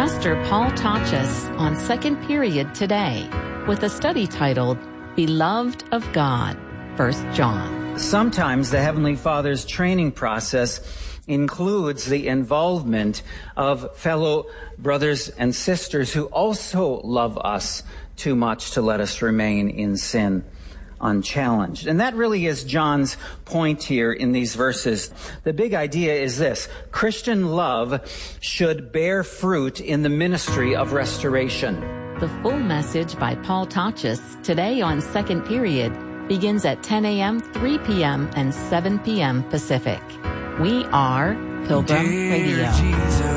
Pastor Paul Tachus on Second Period today with a study titled, Beloved of God, 1 John. Sometimes the Heavenly Father's training process includes the involvement of fellow brothers and sisters who also love us too much to let us remain in sin unchallenged. And that really is John's point here in these verses. The big idea is this: Christian love should bear fruit in the ministry of restoration. The full message by Paul Tachus today on Second Period begins at 10 a.m., 3 p.m., and 7 p.m. Pacific. We are Pilgrim Radio.